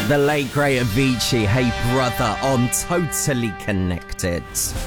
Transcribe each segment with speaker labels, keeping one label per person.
Speaker 1: The late great Avicii, Hey Brother, on Totally Connected.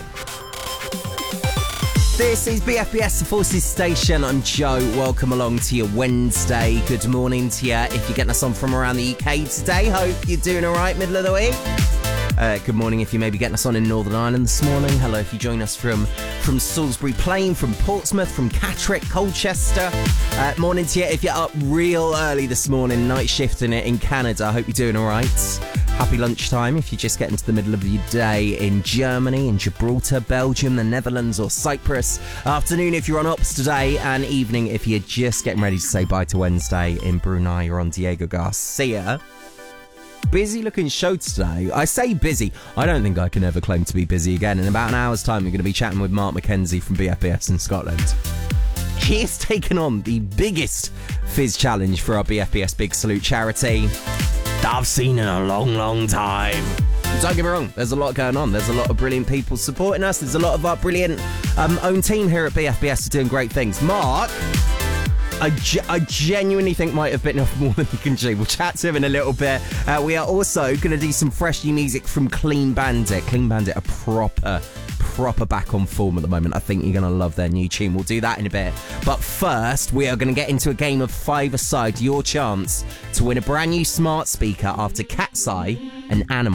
Speaker 1: This is BFBS, the Forces Station. I'm Joe. Welcome along to your Wednesday. Good morning to you. If you're getting us on from around the UK today, hope you're doing all right, middle of the week. Good morning if you may be getting us on in Northern Ireland this morning. Hello if you join us from Salisbury Plain, from Portsmouth, from Catterick, Colchester. Morning to you if you're up real early this morning, night shifting it in Canada. I hope you're doing all right. Happy lunchtime if you're just getting to the middle of your day in Germany, in Gibraltar, Belgium, the Netherlands or Cyprus. Afternoon if you're on ops today, and evening if you're just getting ready to say bye to Wednesday in Brunei or on Diego Garcia. Busy looking show today. I say busy. I don't think I can ever claim to be busy again. In about an hour's time, we're going to be chatting with Mark McKenzie from BFBS in Scotland. He has taken on the biggest fizz challenge for our BFBS Big Salute charity that I've seen in a long, long time. Don't get me wrong, there's a lot going on. There's a lot of brilliant people supporting us. There's a lot of our brilliant own team here at BFBS doing great things. Mark, I genuinely think might have bitten off more than he can chew. We'll chat to him in a little bit. We are also going to do some fresh new music from Clean Bandit. Clean Bandit are proper back on form at the moment. I think you're going to love their new tune. We'll do that in a bit. But first, we are going to get into a game of five-a-side. Your chance to win a brand new smart speaker after Cat's Eye and Animal.